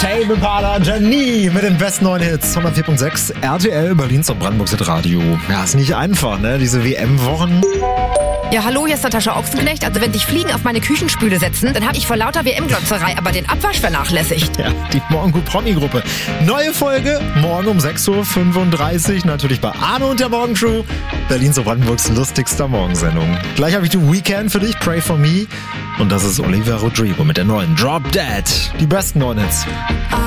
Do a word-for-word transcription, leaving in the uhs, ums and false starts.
Tame Impala, Jenny mit den besten neuen Hits. hundertvier Komma sechs R T L, Berlins und Brandenburgs Radio. Ja, ist nicht einfach, ne? Diese W M-Wochen. Ja, hallo, hier ist Natascha Ochsenknecht. Also wenn dich Fliegen auf meine Küchenspüle setzen, dann habe ich vor lauter W M-Glotzerei aber den Abwasch vernachlässigt. Ja, die Morgengut-Promi-Gruppe. Neue Folge, morgen um sechs Uhr fünfunddreißig, natürlich bei Arno und der Morgenshow. Berlins und Brandenburgs lustigster Morgensendung. Gleich habe ich die Weekend für dich, Pray For Me. Und das ist Olivia Rodrigo mit der neuen Drop Dead. Die besten neuen Hits.